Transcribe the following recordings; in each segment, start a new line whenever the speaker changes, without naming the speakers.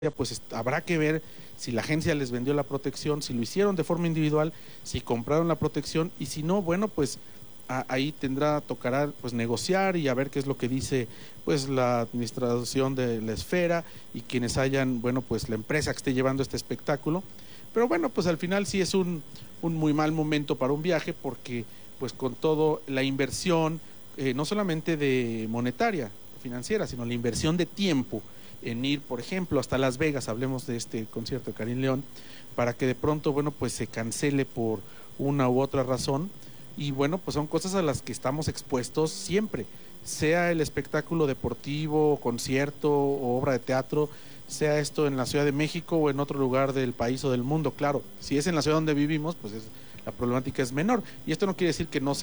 pues habrá que ver si la agencia les vendió la protección, si lo hicieron de forma individual, si compraron la protección y si no, bueno, pues ahí tocará pues negociar y a ver qué es lo que dice pues la administración de la esfera y quienes hayan, bueno, pues la empresa que esté llevando este espectáculo. Pero bueno, pues al final sí es un muy mal momento para un viaje porque pues con todo la inversión, no solamente de monetaria, financiera, sino la inversión de tiempo en ir, por ejemplo, hasta Las Vegas, hablemos de este concierto de Karin León, para que de pronto, bueno, pues se cancele por una u otra razón, y bueno, pues son cosas a las que estamos expuestos siempre, sea el espectáculo deportivo, concierto o obra de teatro, sea esto en la Ciudad de México o en otro lugar del país o del mundo. Claro, si es en la ciudad donde vivimos, pues la problemática es menor, y esto no quiere decir que no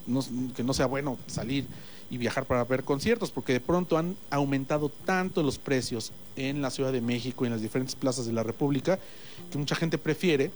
sea bueno salir y viajar para ver conciertos, porque de pronto han aumentado tanto los precios en la Ciudad de México y en las diferentes plazas de la República, que mucha gente prefiere,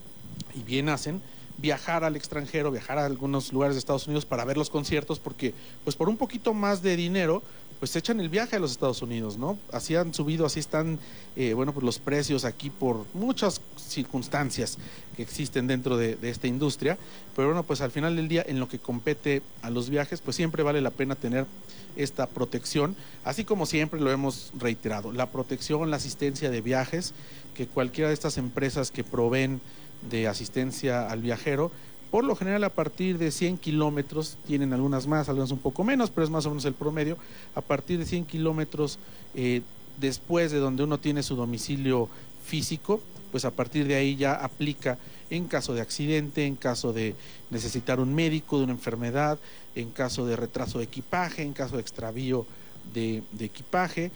y bien hacen, viajar al extranjero, viajar a algunos lugares de Estados Unidos para ver los conciertos, porque pues por un poquito más de dinero pues echan el viaje a los Estados Unidos, ¿no? Así han subido, así están, bueno, pues los precios aquí por muchas circunstancias que existen dentro de esta industria, pero bueno, pues al final del día, en lo que compete a los viajes, pues siempre vale la pena tener esta protección, así como siempre lo hemos reiterado, la protección, la asistencia de viajes, que cualquiera de estas empresas que proveen de asistencia al viajero, por lo general a partir de 100 kilómetros, tienen algunas más, algunas un poco menos, pero es más o menos el promedio, a partir de 100 kilómetros después de donde uno tiene su domicilio físico, pues a partir de ahí ya aplica en caso de accidente, en caso de necesitar un médico, de una enfermedad, en caso de retraso de equipaje, en caso de extravío de equipaje,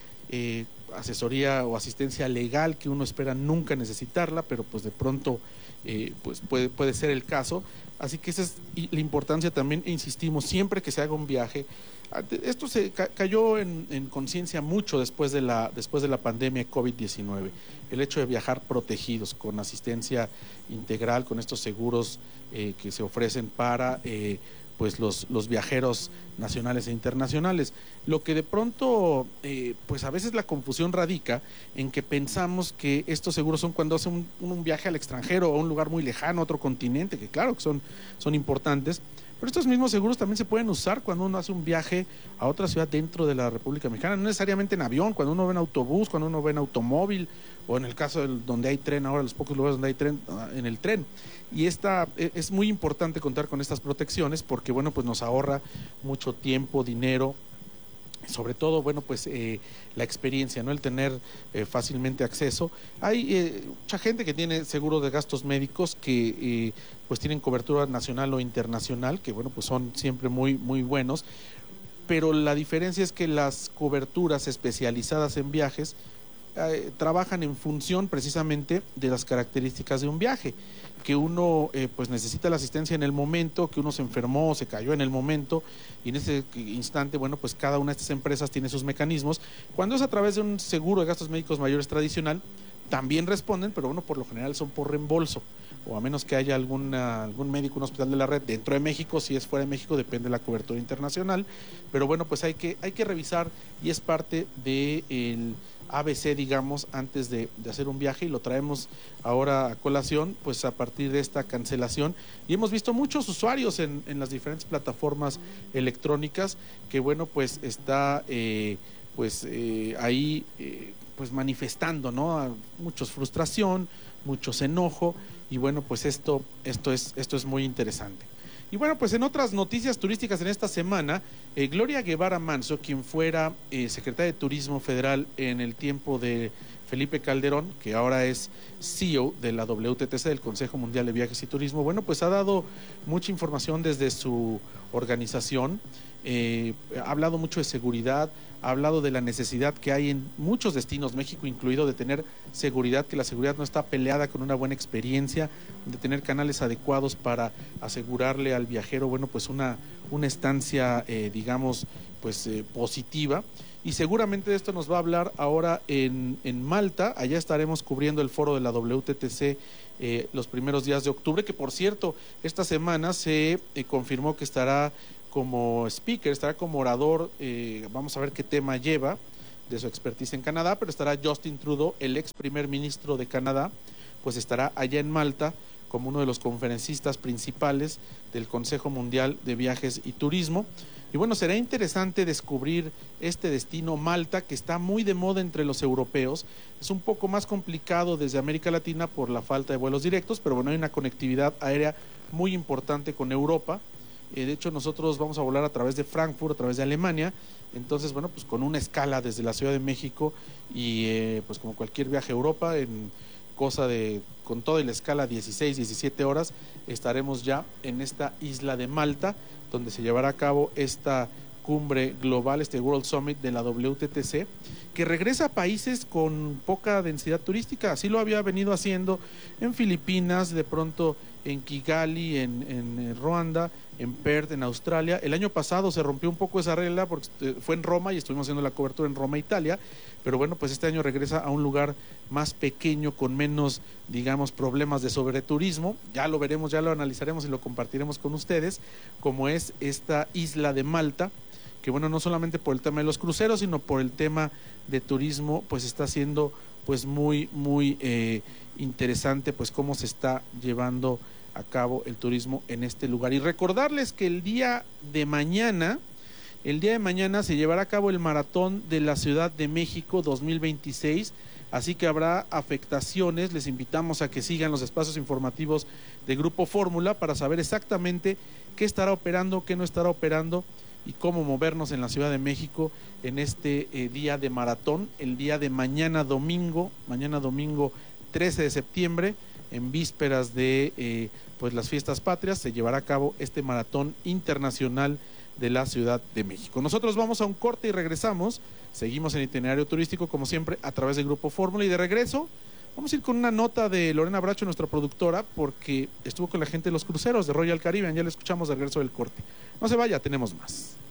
asesoría o asistencia legal que uno espera nunca necesitarla, pero pues de pronto pues puede ser el caso. Así que esa es la importancia también, e insistimos, siempre que se haga un viaje. Esto se cayó en conciencia mucho después de la pandemia COVID-19, el hecho de viajar protegidos, con asistencia integral, con estos seguros que se ofrecen para pues los viajeros nacionales e internacionales. Lo que de pronto, pues a veces la confusión radica en que pensamos que estos seguros son cuando hace un viaje al extranjero o a un lugar muy lejano, a otro continente, que claro que son importantes, pero estos mismos seguros también se pueden usar cuando uno hace un viaje a otra ciudad dentro de la República Mexicana, no necesariamente en avión, cuando uno va en autobús, cuando uno va en automóvil, o en el caso donde hay tren, ahora los pocos lugares donde hay tren, en el tren. Y es muy importante contar con estas protecciones porque, bueno, pues nos ahorra mucho tiempo, dinero, sobre todo, bueno, pues la experiencia, ¿no? El tener fácilmente acceso. Hay mucha gente que tiene seguro de gastos médicos que pues tienen cobertura nacional o internacional, que bueno, pues son siempre muy, muy buenos, pero la diferencia es que las coberturas especializadas en viajes trabajan en función precisamente de las características de un viaje, que uno pues necesita la asistencia en el momento, que uno se enfermó, se cayó en el momento, y en ese instante, bueno, pues cada una de estas empresas tiene sus mecanismos. Cuando es a través de un seguro de gastos médicos mayores tradicional, también responden, pero bueno, por lo general son por reembolso, o a menos que haya algún médico, un hospital de la red dentro de México. Si es fuera de México depende de la cobertura internacional, pero bueno, pues hay que revisar, y es parte del ABC, digamos, antes de hacer un viaje, y lo traemos ahora a colación, pues a partir de esta cancelación, y hemos visto muchos usuarios en las diferentes plataformas electrónicas que, bueno, pues está ahí pues manifestando, ¿no? Muchos frustración, muchos enojo, y bueno, pues esto es muy interesante. Y bueno, pues en otras noticias turísticas en esta semana, Gloria Guevara Manso, quien fuera secretaria de Turismo Federal en el tiempo de Felipe Calderón, que ahora es CEO de la WTTC, del Consejo Mundial de Viajes y Turismo, bueno, pues ha dado mucha información desde su organización, ha hablado mucho de seguridad, ha hablado de la necesidad que hay en muchos destinos, México incluido, de tener seguridad, que la seguridad no está peleada con una buena experiencia, de tener canales adecuados para asegurarle al viajero, bueno, pues una estancia, digamos, pues positiva. Y seguramente de esto nos va a hablar ahora en Malta. Allá estaremos cubriendo el foro de la WTTC los primeros días de octubre, que por cierto, esta semana se confirmó que estará como speaker, estará como orador, vamos a ver qué tema lleva, de su expertise en Canadá, pero estará Justin Trudeau, el ex primer ministro de Canadá, pues estará allá en Malta como uno de los conferencistas principales del Consejo Mundial de Viajes y Turismo. Y bueno, será interesante descubrir este destino Malta, que está muy de moda entre los europeos. Es un poco más complicado desde América Latina por la falta de vuelos directos, pero bueno, hay una conectividad aérea muy importante con Europa. De hecho, nosotros vamos a volar a través de Frankfurt, a través de Alemania. Entonces, bueno, pues con una escala desde la Ciudad de México y pues como cualquier viaje a Europa, con toda la escala 16, 17 horas, estaremos ya en esta isla de Malta, donde se llevará a cabo esta cumbre global, este World Summit de la WTTC, que regresa a países con poca densidad turística. Así lo había venido haciendo en Filipinas, de pronto en Kigali, en Ruanda, en Perth, en Australia. El año pasado se rompió un poco esa regla porque fue en Roma y estuvimos haciendo la cobertura en Roma, Italia, pero bueno, pues este año regresa a un lugar más pequeño, con menos, digamos, problemas de sobreturismo. Ya lo veremos, ya lo analizaremos y lo compartiremos con ustedes, como es esta isla de Malta, que bueno, no solamente por el tema de los cruceros, sino por el tema de turismo, pues está siendo pues muy interesante pues cómo se está llevando a cabo el turismo en este lugar. Y recordarles que el día de mañana se llevará a cabo el Maratón de la Ciudad de México 2026, así que habrá afectaciones. Les invitamos a que sigan los espacios informativos de Grupo Fórmula para saber exactamente qué estará operando, qué no estará operando y cómo movernos en la Ciudad de México en este día de maratón, el día de mañana domingo 13 de septiembre, en vísperas de pues las fiestas patrias, se llevará a cabo este maratón internacional de la Ciudad de México. Nosotros vamos a un corte y regresamos. Seguimos en Itinerario Turístico, como siempre, a través del Grupo Fórmula, y de regreso vamos a ir con una nota de Lorena Bracho, nuestra productora, porque estuvo con la gente de los cruceros de Royal Caribbean. Ya le escuchamos de regreso del corte. No se vaya, tenemos más.